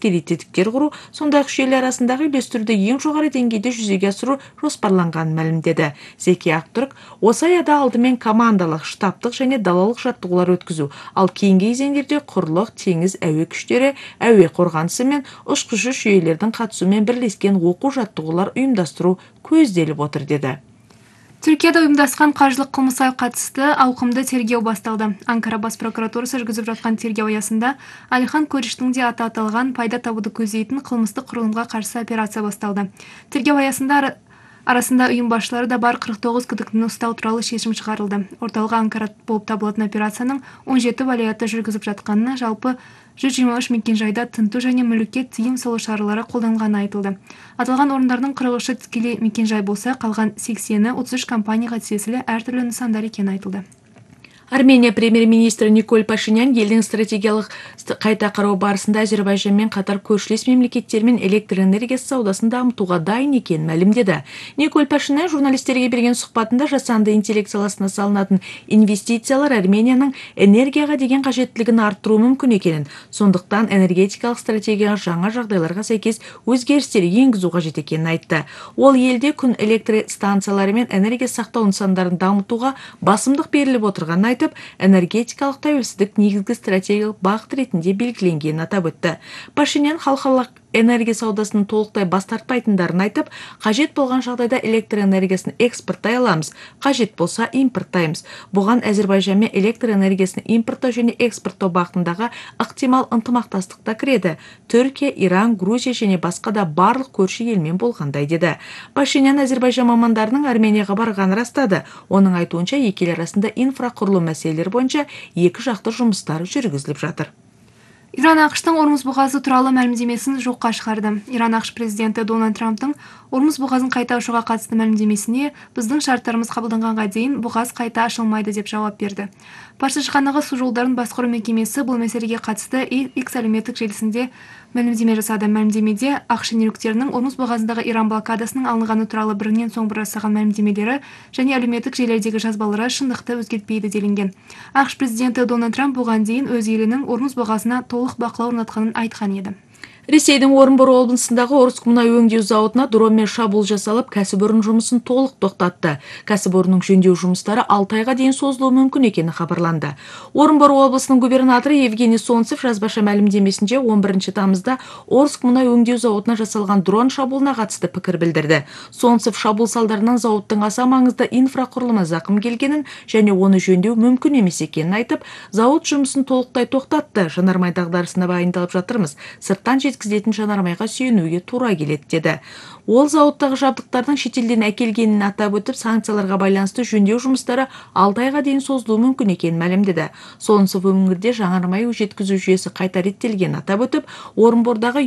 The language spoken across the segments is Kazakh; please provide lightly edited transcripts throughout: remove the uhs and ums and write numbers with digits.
тікелей тетіктер құру, сондай-ақ үш ел арасындағы үйлестіруді ең жоғары деңгейде жүзеге асыру жоспарланғанын мәлімдеді. Зеки Актүрк осы аяда алдымен командалық, штабтық және далалық жаттығулар өткізу, ал кейінгі кезеңдерде құрлық, теңіз, әуе күштері, әуе қорғанысы мен ұшқышы жүйелердің қатысуымен бірлескен оқу-жаттығулар ұйымдастыру көзделіп отыр деді. Түркияда ұйымдасқан қаржылық қылмысқа қатысты ауқымды тергеу басталды. Анкара бас прокуратурасы жүргізіп жатқан тергеу аясында Алихан Көриштің де аты аталған пайда табуды көздейтін қылмыстық құрылымға қарсы операция басталды. Тергеу аясында арасында ұйым басшылары да бар 49 күдіктіні ұстау туралы шешім шығарылды. Орталық Анкара болып табылатын операцияның 17 валаяты жүргізіп жатқанына, жалпы 123 мекенжайда тінту және мүлікке тыйым салу шаралары қолданғаны айтылды. Аталған орындардың 43-і тікелей мекенжай болса, қалған 80-і 33 компанияға тиесілі әртүрлі нысандар екені айтылды. Армения премьер-министрі Николь Пашинян елдің стратегиялық қайта қарау барысында Әзербайжанмен қатар көршілес мемлекеттермен электр энергиясы саудасын дамытуға дайын екенін мәлімдеді. Николь Пашинян журналистерге берген сұхбатында жасанды интеллект саласына салынатын инвестициялар Арменияның энергияға деген қажеттілігін арттыру мүмкін екенін, сондықтан энергетикалық стратегияға жаңа жағдайларға сәйкес өзгерістер енгізу қажет екенін айтты. Ол елде күн электр станциялары мен энергия сақтау нысандарын дамытуға басымдық беріліп отырғанын айтып, энергетикалық тәуелсіздік негізгі стратегиялық бағыт ретінде белгіленгенін атап өтті. Пашинян халықаралық энергия саудасының толықтай бас тартпайтындарын айтып, қажет болған жағдайда электр энергиясын экспорттай аламыз, қажет болса импорттаймыз. Бұған Әзербайжанмен электр энергиясын импорттау және экспорттау бағытындағы ықтимал ынтымақтастықта кіреді. Түркия, Иран, Грузия және басқа да барлық көрші елмен болғандай деді. Пашинян Әзербайжан мамандарының Арменияға барғанын растады. Оның айтуынша екі ел арасында инфрақұрылым мәселелері бойынша екі жақты жұмыстар жүргізіліп жатыр. Иран ақштың Ормұз бұғазы туралы мәлімдемесін жоққа шығарды. Иран ақш президенті Дональд Трамптың Ормұз бұғазын қайта ашуға қатысты мәлімдемесіне біздің шарттарымыз қабылданғанға дейін бұғаз қайта ашылмайды деп жауап берді. Басшылығы су жолдарын басқару мекемесі бұл мәселеге қатысты X әлеуметтік желісінде мәлімдеме жасады. Мәлімдемеде ақш шенеуніктерінің Ормұз бұғазындағы Иран блокадасының алынғаны туралы бірінен соң бір жасаған мәлімдемелері және әлеуметтік желілердегі жазбалары шындықты өзгертпейді делінген. ақш президенті Дональд Трамп бұған дейін өз елінің Ормұз бұғазына толық бақылау орнатқанын айтқан еді. Ресейдің Орынбор облысындағы Орск мұнай өңдеу зауытына дронмен шабуыл жасалып, кәсіпорын жұмысын толық тоқтатты. Кәсіпорынның жөндеу жұмыстары 6 айға дейін созылуы мүмкін екені хабарланды. Орынбор облысының губернаторы Евгений Солнцев жазбаша мәлімдемесінде 11 тамызда Орск мұнай өңдеу зауытына жасалған дрон шабуылына қатысты пікір білдірді. Солнцев шабуыл салдарынан зауыттың аса маңызды инфрақұрылымы зақым келгенін және оны жөндеу мүмкін емес екенін айтып, зауыт жұмысын толықтай тоқтатты. Жанармай дағдарысына баяндалып жатырмыз. Сырттан жеткізілетін жанармайға сүйенуге тура келеді деді. Ол зауыттағы жабдықтардың шетелден әкелгенін атап өтіп, санкцияларға байланысты жөндеу жұмыстары 6 айға дейін созылуы мүмкін екенін мәлімдеді. Солнцев өңірде жанармай жеткізу жүйесі қайта реттелгенін атап өтіп, Орынбордағы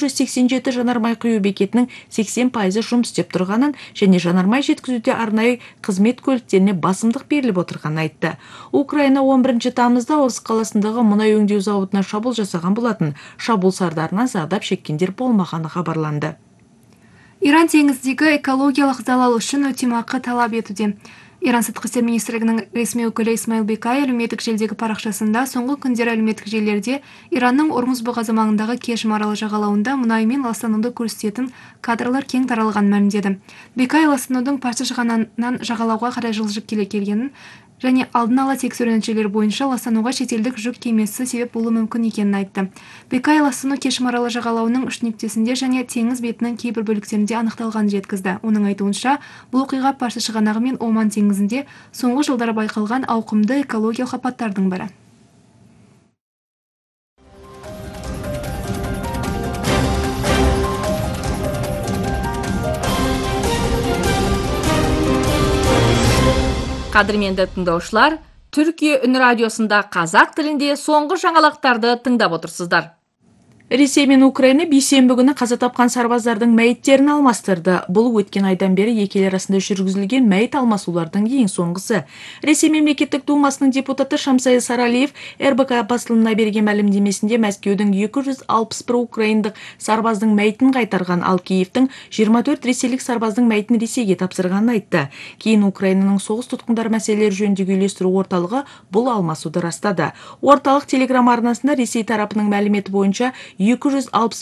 287 жанармай құю бекетінің 80% жұмыс істеп тұрғанын және жанармай жеткізуде арнайы қызмет көліктеріне басымдық беріліп отырғанын айтты. Украина 11 тамызда Орск қаласындағы мұнай өңдеу зауытына шабуыл жасаған болатын. Шабуыл салдарынан зардап шеккендер болмағаны хабарланды. Иран теңіздегі экологиялық залал үшін өтемақы талап етуде. Иран сыртқы істер министрлігінің ресми өкілі Исмаил Бекай әлеуметтік желідегі парақшасында соңғы күндері әлеуметтік желілерде Иранның Ормұз бұғазы маңындағы Кешім аралы жағалауында мұнаймен ластануды көрсететін кадрлар кең таралғанын мәлімдеді. Бекай ластанудың парсы шығанынан жағалауға қарай жылжып келгенін және алдын ала тексеру нәтижелері бойынша ластануға шетелдік жүк кемесі себеп болуы мүмкін екенін айтты. Бекай ластану Кешім аралы жағалауының үш нүктесінде және теңіз бетінің кейбір бөліктерінде анықталғанын жеткізді. Оның айтуынша, бұл оқиға Парсы шығанағы мен Оман теңізінде соңғы жылдары байқалған ауқымды экологиялық апаттардың бірі. Қадірменді тыңдаушылар, Түркия үн радиосында қазақ тілінде соңғы жаңалықтарды тыңдап отырсыздар. Ресей мен Украина бейсенбі күні қаза тапқан сарбаздардың мәйіттерін алмастырды. Бұл өткен айдан бері екі ел арасында жүргізілген мәйіт алмасулардың ең соңғысы. Ресей мемлекеттік думасының депутаты Шамсай Саралиев РБК басылымына берген мәлімдемесінде Мәскеудің 261 украиндық сарбаздың мәйітін қайтарған, ал Киевтің 24 ресейлік сарбаздың мәйітін Ресейге тапсырғанын айтты. Кейін Украинаның соғыс тұтқындар мәселелері жөніндегі үйлестіру орталығы бұл алмасуды растады. Орталық телеграм арнасында Ресей тарапының мәліметі бойынша 260